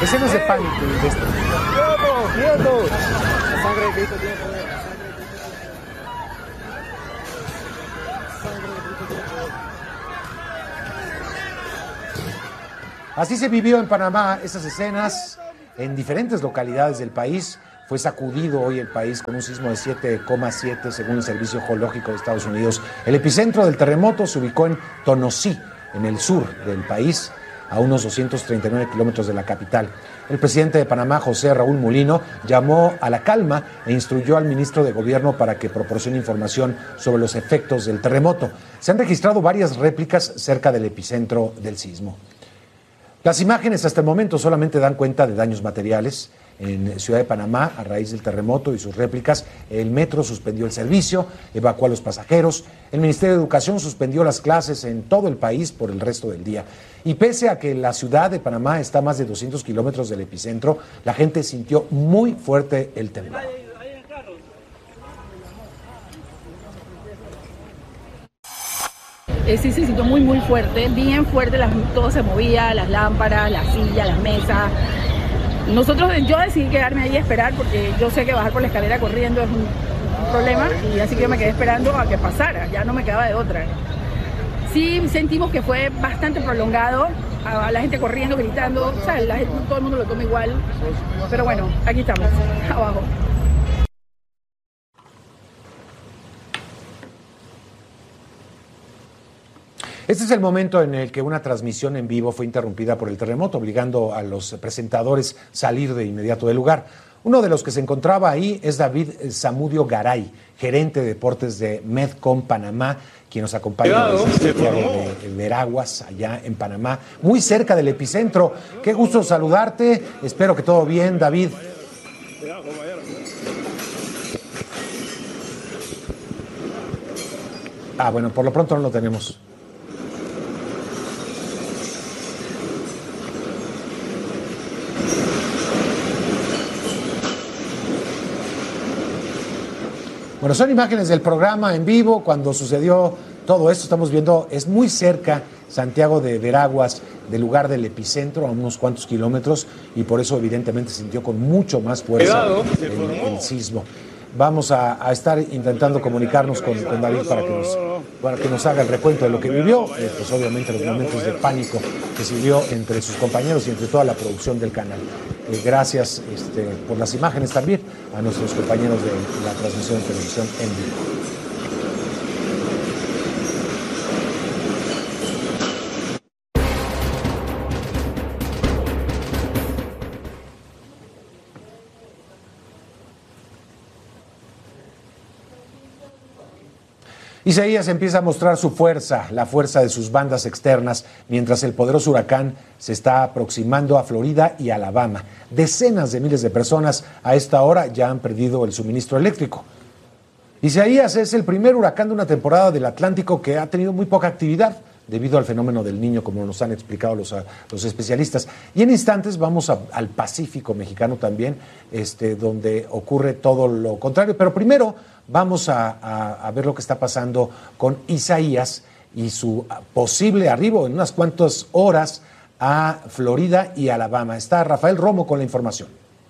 Escenas de pánico de esto. ¡Quieto! La sangre de Cristo tiene poder. Así se vivió en Panamá esas escenas en diferentes localidades del país. Fue sacudido hoy el país con un sismo de 7,7 según el Servicio Geológico de Estados Unidos. El epicentro del terremoto se ubicó en Tonosí, en el sur del país, a unos 239 kilómetros de la capital. El presidente de Panamá, José Raúl Mulino, llamó a la calma e instruyó al ministro de Gobierno para que proporcione información sobre los efectos del terremoto. Se han registrado varias réplicas cerca del epicentro del sismo. Las imágenes hasta el momento solamente dan cuenta de daños materiales. En Ciudad de Panamá, a raíz del terremoto y sus réplicas, el metro suspendió el servicio, evacuó a los pasajeros. El Ministerio de Educación suspendió las clases en todo el país por el resto del día. Y pese a que la ciudad de Panamá está a más de 200 kilómetros del epicentro, la gente sintió muy fuerte el temblor. Sí, se sintió muy fuerte, bien fuerte, todo se movía, las lámparas, las sillas, las mesas. Yo decidí quedarme ahí a esperar porque yo sé que bajar por la escalera corriendo es un problema y así que yo me quedé esperando a que pasara, ya no me quedaba de otra. Sí sentimos que fue bastante prolongado, a la gente corriendo, gritando, o sea, todo el mundo lo toma igual, pero bueno, aquí estamos, abajo. Este es el momento en el que una transmisión en vivo fue interrumpida por el terremoto, obligando a los presentadores a salir de inmediato del lugar. Uno de los que se encontraba ahí es David Zamudio Garay, gerente de deportes de Medcom Panamá, quien nos acompaña desde Santiago de Veraguas, allá en Panamá, muy cerca del epicentro. Qué gusto saludarte, espero que todo bien, David. Bueno, por lo pronto no lo tenemos. Bueno, son imágenes del programa en vivo cuando sucedió todo esto. Estamos viendo, es muy cerca Santiago de Veraguas del lugar del epicentro, a unos cuantos kilómetros, y por eso evidentemente se sintió con mucho más fuerza el sismo. Vamos a estar intentando comunicarnos con David para que nos haga el recuento de lo que vivió, pues obviamente los momentos de pánico que se vivió entre sus compañeros y entre toda la producción del canal. Gracias por las imágenes también a nuestros compañeros de la transmisión de televisión en vivo. Isaías empieza a mostrar su fuerza, la fuerza de sus bandas externas, mientras el poderoso huracán se está aproximando a Florida y Alabama. Decenas de miles de personas a esta hora ya han perdido el suministro eléctrico. Isaías es el primer huracán de una temporada del Atlántico que ha tenido muy poca actividad debido al fenómeno del Niño, como nos han explicado los especialistas. Y en instantes vamos al Pacífico mexicano también, donde ocurre todo lo contrario. Pero primero vamos a ver lo que está pasando con Isaías y su posible arribo en unas cuantas horas a Florida y Alabama. Está Rafael Romo con la información.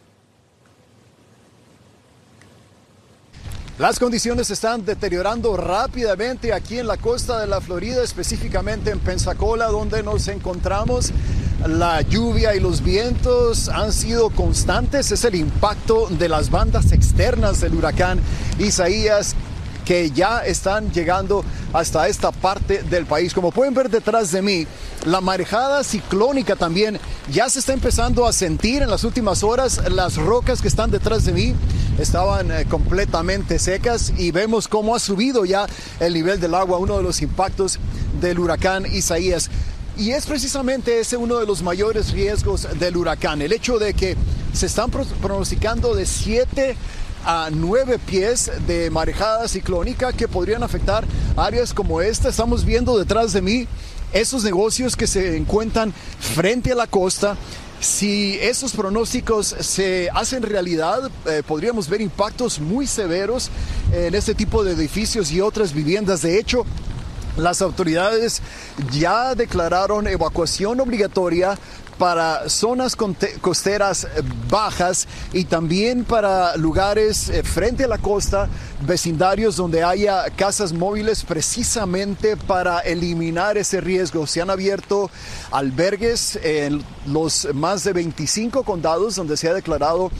Las condiciones se están deteriorando rápidamente aquí en la costa de la Florida, específicamente en Pensacola, donde nos encontramos. La lluvia y los vientos han sido constantes. Es el impacto de las bandas externas del huracán Isaías que ya están llegando hasta esta parte del país. Como pueden ver detrás de mí, la marejada ciclónica también ya se está empezando a sentir en las últimas horas. Las rocas que están detrás de mí estaban completamente secas y vemos cómo ha subido ya el nivel del agua, uno de los impactos del huracán Isaías. Y es precisamente ese uno de los mayores riesgos del huracán, el hecho de que se están pronosticando de 7 a 9 pies de marejada ciclónica que podrían afectar áreas como esta. Estamos viendo detrás de mí esos negocios que se encuentran frente a la costa. Si esos pronósticos se hacen realidad, podríamos ver impactos muy severos en este tipo de edificios y otras viviendas. De hecho, las autoridades ya declararon evacuación obligatoria para zonas costeras bajas y también para lugares frente a la costa, vecindarios donde haya casas móviles, precisamente para eliminar ese riesgo. Se han abierto albergues en los más de 25 condados donde se ha declarado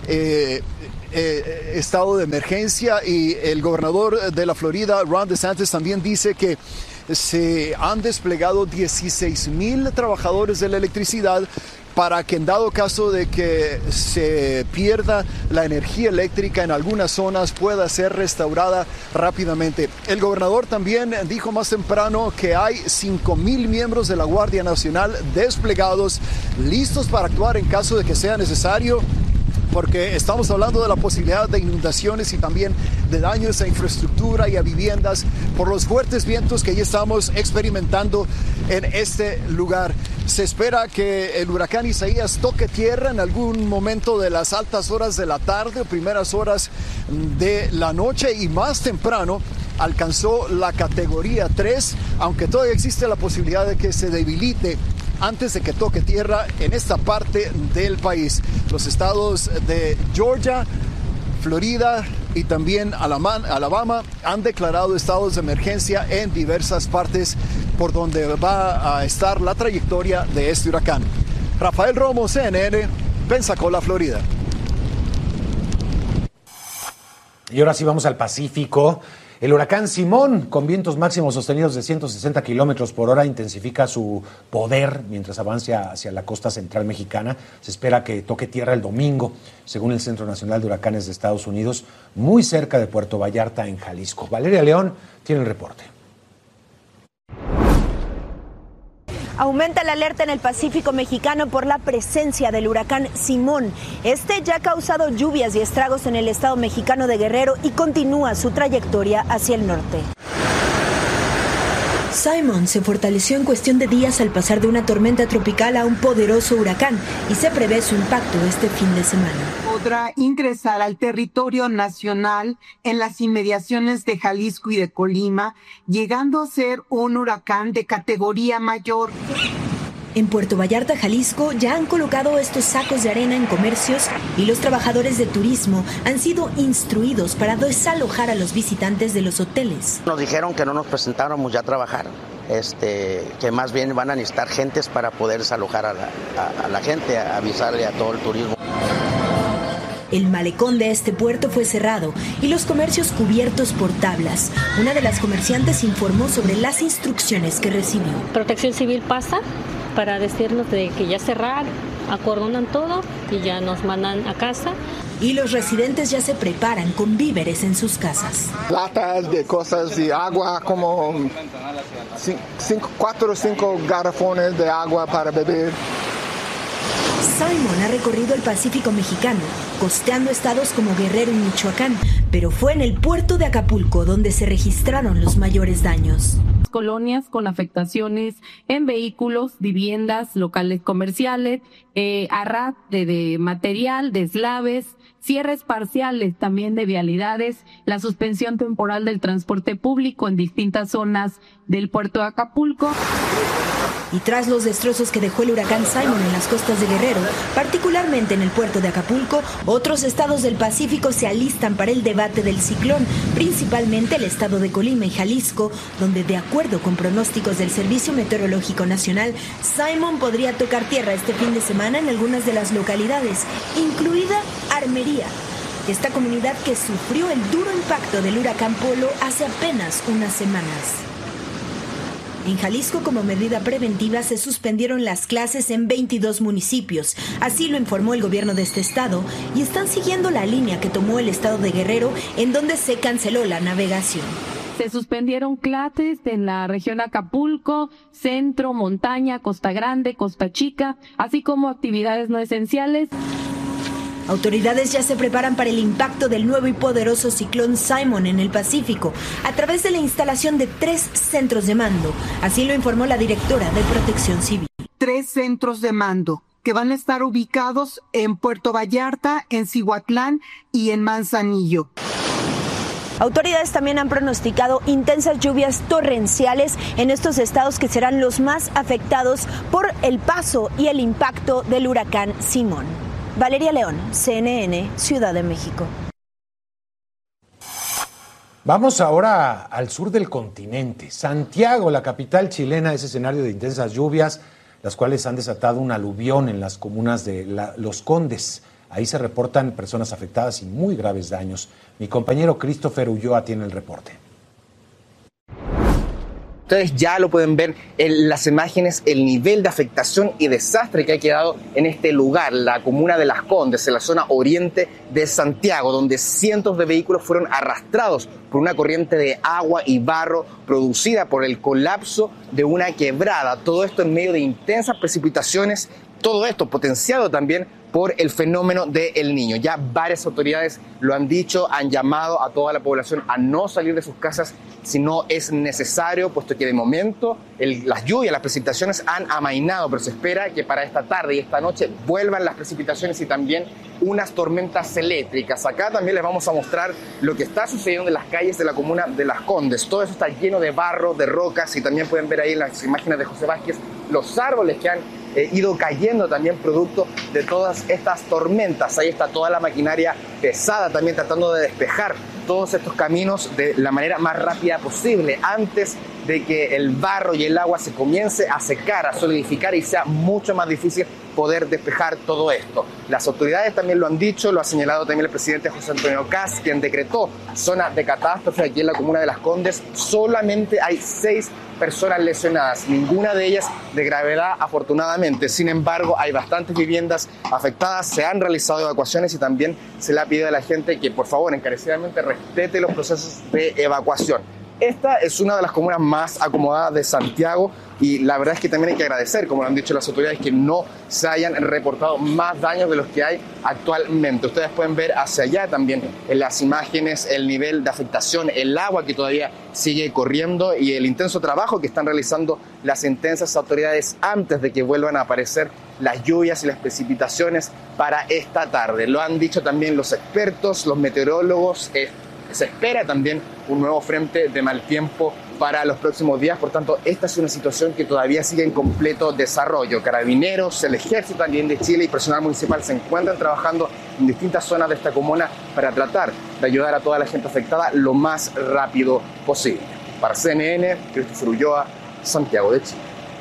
estado de emergencia, y el gobernador de la Florida, Ron DeSantis, también dice que se han desplegado 16,000 trabajadores de la electricidad para que en dado caso de que se pierda la energía eléctrica en algunas zonas pueda ser restaurada rápidamente. El gobernador también dijo más temprano que hay 5,000 miembros de la Guardia Nacional desplegados, listos para actuar en caso de que sea necesario, porque estamos hablando de la posibilidad de inundaciones y también de daños a infraestructura y a viviendas por los fuertes vientos que ya estamos experimentando en este lugar. Se espera que el huracán Isaías toque tierra en algún momento de las altas horas de la tarde o primeras horas de la noche, y más temprano alcanzó la categoría 3, aunque todavía existe la posibilidad de que se debilite antes de que toque tierra en esta parte del país. Los estados de Georgia, Florida y también Alabama han declarado estados de emergencia en diversas partes por donde va a estar la trayectoria de este huracán. Rafael Romo, CNN, Pensacola, Florida. Y ahora sí vamos al Pacífico. El huracán Simón, con vientos máximos sostenidos de 160 kilómetros por hora, intensifica su poder mientras avanza hacia la costa central mexicana. Se espera que toque tierra el domingo, según el Centro Nacional de Huracanes de Estados Unidos, muy cerca de Puerto Vallarta, en Jalisco. Valeria León tiene el reporte. Aumenta la alerta en el Pacífico mexicano por la presencia del huracán Simón. Este ya ha causado lluvias y estragos en el estado mexicano de Guerrero y continúa su trayectoria hacia el norte. Simón se fortaleció en cuestión de días al pasar de una tormenta tropical a un poderoso huracán y se prevé su impacto este fin de semana. Podrá ingresar al territorio nacional en las inmediaciones de Jalisco y de Colima, llegando a ser un huracán de categoría mayor. En Puerto Vallarta, Jalisco, ya han colocado estos sacos de arena en comercios y los trabajadores de turismo han sido instruidos para desalojar a los visitantes de los hoteles. Nos dijeron que no nos presentáramos ya a trabajar, que más bien van a necesitar gentes para poder desalojar a la gente, a avisarle a todo el turismo. El malecón de este puerto fue cerrado y los comercios cubiertos por tablas. Una de las comerciantes informó sobre las instrucciones que recibió. Protección Civil pasa para decirnos de que ya cerrar, acordonan todo y ya nos mandan a casa. Y los residentes ya se preparan con víveres en sus casas. Latas de cosas y agua, como 4 o 5 garrafones de agua para beber. Simón ha recorrido el Pacífico mexicano, costeando estados como Guerrero y Michoacán, pero fue en el puerto de Acapulco donde se registraron los mayores daños. Colonias con afectaciones en vehículos, viviendas, locales comerciales, arras de material, deslaves, cierres parciales también de vialidades, la suspensión temporal del transporte público en distintas zonas del puerto de Acapulco. Y tras los destrozos que dejó el huracán Simón en las costas de Guerrero, particularmente en el puerto de Acapulco, otros estados del Pacífico se alistan para el debate del ciclón, principalmente el estado de Colima y Jalisco, donde de acuerdo con pronósticos del Servicio Meteorológico Nacional, Simón podría tocar tierra este fin de semana en algunas de las localidades, incluida Armería, esta comunidad que sufrió el duro impacto del huracán Polo hace apenas unas semanas. En Jalisco, como medida preventiva, se suspendieron las clases en 22 municipios. Así lo informó el gobierno de este estado y están siguiendo la línea que tomó el estado de Guerrero, en donde se canceló la navegación. Se suspendieron clases en la región Acapulco, Centro, Montaña, Costa Grande, Costa Chica, así como actividades no esenciales. Autoridades ya se preparan para el impacto del nuevo y poderoso ciclón Simón en el Pacífico a través de la instalación de 3 centros de mando. Así lo informó la directora de Protección Civil. 3 centros de mando que van a estar ubicados en Puerto Vallarta, en Cihuatlán y en Manzanillo. Autoridades también han pronosticado intensas lluvias torrenciales en estos estados que serán los más afectados por el paso y el impacto del huracán Simón. Valeria León, CNN, Ciudad de México. Vamos ahora al sur del continente. Santiago, la capital chilena, es escenario de intensas lluvias, las cuales han desatado un aluvión en las comunas de Los Condes. Ahí se reportan personas afectadas y muy graves daños. Mi compañero Christopher Ulloa tiene el reporte. Ustedes ya lo pueden ver en las imágenes, el nivel de afectación y desastre que ha quedado en este lugar, la comuna de Las Condes, en la zona oriente de Santiago, donde cientos de vehículos fueron arrastrados por una corriente de agua y barro producida por el colapso de una quebrada. Todo esto en medio de intensas precipitaciones, todo esto potenciado también por el fenómeno de El Niño. Ya varias autoridades lo han dicho, han llamado a toda la población a no salir de sus casas si no es necesario, puesto que de momento las lluvias, las precipitaciones han amainado, pero se espera que para esta tarde y esta noche vuelvan las precipitaciones y también unas tormentas eléctricas. Acá también les vamos a mostrar lo que está sucediendo en las calles de la comuna de Las Condes. Todo eso está lleno de barro, de rocas, y también pueden ver ahí en las imágenes de José Vázquez los árboles que han ido cayendo también producto de todas estas tormentas. Ahí está toda la maquinaria pesada también tratando de despejar todos estos caminos de la manera más rápida posible antes de que el barro y el agua se comience a secar, a solidificar y sea mucho más difícil poder despejar todo esto. Las autoridades también lo han dicho, lo ha señalado también el presidente José Antonio Kast, quien decretó zona de catástrofe aquí en la comuna de Las Condes. Solamente hay 6 personas lesionadas, ninguna de ellas de gravedad afortunadamente. Sin embargo, hay bastantes viviendas afectadas, se han realizado evacuaciones y también se le ha pedido a la gente que por favor encarecidamente respete los procesos de evacuación. Esta es una de las comunas más acomodadas de Santiago y la verdad es que también hay que agradecer, como lo han dicho las autoridades, que no se hayan reportado más daños de los que hay actualmente. Ustedes pueden ver hacia allá también en las imágenes el nivel de afectación, el agua que todavía sigue corriendo y el intenso trabajo que están realizando las intensas autoridades antes de que vuelvan a aparecer las lluvias y las precipitaciones para esta tarde. Lo han dicho también los expertos, los meteorólogos. Se espera también un nuevo frente de mal tiempo para los próximos días, por tanto esta es una situación que todavía sigue en completo desarrollo. Carabineros, el ejército también de Chile y personal municipal se encuentran trabajando en distintas zonas de esta comuna para tratar de ayudar a toda la gente afectada lo más rápido posible. Para CNN, Christopher Ulloa, Santiago de Chile.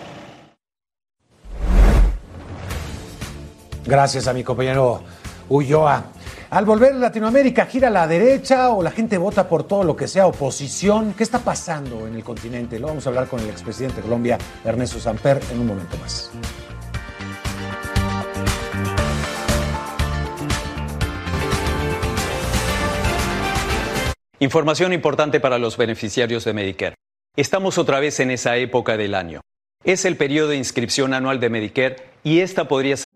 Gracias a mi compañero Ulloa. Al volver a Latinoamérica, ¿gira a la derecha o la gente vota por todo lo que sea oposición? ¿Qué está pasando en el continente? Lo vamos a hablar con el expresidente de Colombia, Ernesto Samper, en un momento más. Información importante para los beneficiarios de Medicare. Estamos otra vez en esa época del año. Es el periodo de inscripción anual de Medicare y esta podría ser